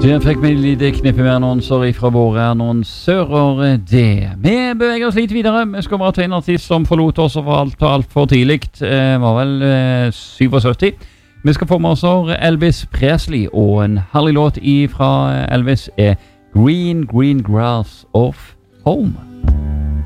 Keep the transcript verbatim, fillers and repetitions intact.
Der fikk vi litt knippe med annonser fra våre annonsører det. Vi beveger oss litt videre. Vi skal bare til en artist som forlot oss for alt og alt for tidligt. Det var vel eh, syttisju. Vi skal få med oss Elvis Presley, og en herlig låt fra Elvis er Green Green Grass of Home.